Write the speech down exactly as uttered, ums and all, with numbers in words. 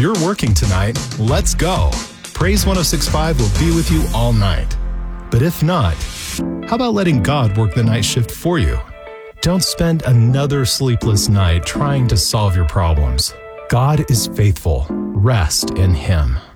you're working tonight, let's go. Praise one oh six point five will be with you all night. But if not, how about letting God work the night shift for you? Don't spend another sleepless night trying to solve your problems. God is faithful. Rest in Him.